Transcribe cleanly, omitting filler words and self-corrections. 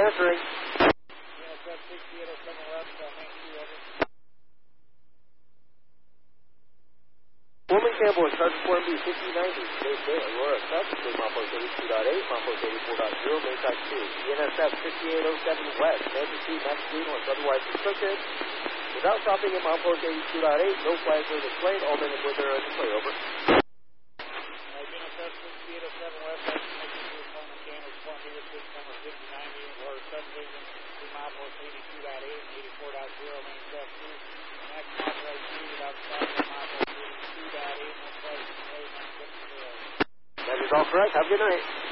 answering. NSF 6807 West, main 2 over. Woman Campbell, Sergeant 4B, 5090, Space Day, Aurora South, between milepost 82.8, milepost 84.0, main type 2. NSF 6807 West, Manchester, Massachusetts, otherwise restricted. Without stopping at milepost 82.8, no flags are displayed, all men and women are in display, over. NSF 6807 West, making sure Coleman Campbell, respond to your system number 5090, Aurora subdivision, between milepost 82.8 and 84.0, main type 2. Next, authorized speed without stopping at milepost 82.8, no flags displayed, 960. That is all correct. Have a good night.